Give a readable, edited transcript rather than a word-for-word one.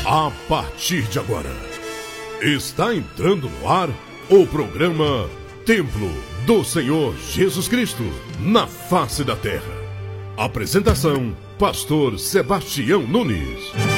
A partir de agora, está entrando no ar o programa Templo do Senhor Jesus Cristo, na face da terra. Apresentação, Pastor Sebastião Nunes.